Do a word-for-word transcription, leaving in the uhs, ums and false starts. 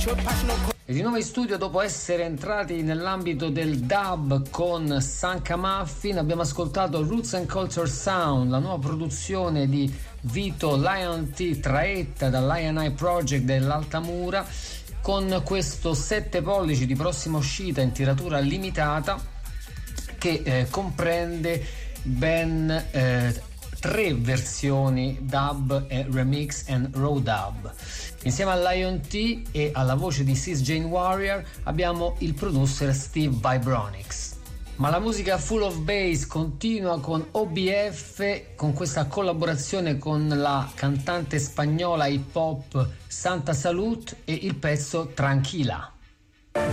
E di nuovo in studio, dopo essere entrati nell'ambito del dub con Sanka Muffin, abbiamo ascoltato Roots and Culture Sound, la nuova produzione di Vito Lion T, traetta dal Lion Eye Project dell'Altamura, con questo sette pollici di prossima uscita in tiratura limitata che eh, comprende ben eh, tre versioni dub e remix and raw dub. Insieme a Lion T e alla voce di Sis Jane Warrior abbiamo il producer Steve Vibronix. Ma la musica full of bass continua con O B F, con questa collaborazione con la cantante spagnola hip hop Santa Salud e il pezzo Tranquila.